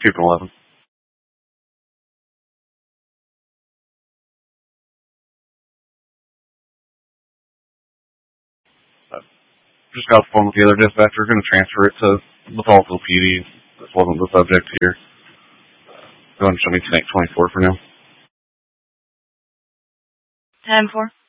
keeping 11. Just got off the phone with the other dispatcher. Going to transfer it to the Fallsville PD. This wasn't the subject here. Go ahead and show me Tank 24 for now. 10-4.